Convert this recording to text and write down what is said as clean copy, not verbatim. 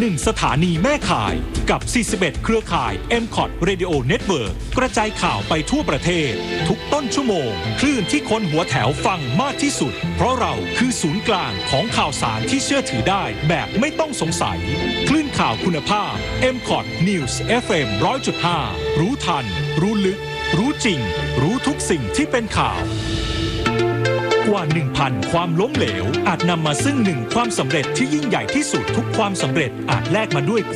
1 สถานีแม่ข่ายกับ 41 เครือข่าย MCOT Radio Network กระจายข่าวไปทั่วประเทศทุกต้นชั่วโมงคลื่นที่คนหัวแถวฟังมากที่สุดเพราะเราคือศูนย์กลางของข่าวสารที่เชื่อถือได้แบบไม่ต้องสงสัยคลื่นข่าวคุณภาพ MCOT News FM 100.5 รู้ทันรู้ลึกรู้จริงรู้ทุกสิ่งที่เป็นข่าวกว่า 1,000 ความล้มเหลวอาจนำมาซึ่ง1 ความสำเร็จที่ยิ่งใหญ่ที่สุดทุกความสำเร็จอาจแลกมาด้วย